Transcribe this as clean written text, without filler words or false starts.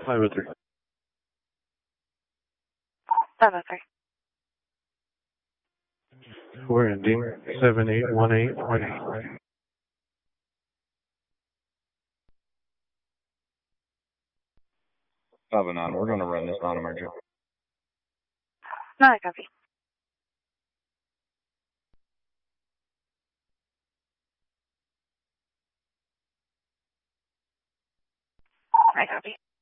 503. 503. We're ending 7818.8, right? We're going to run this non-emergent. No, I copy. I copy.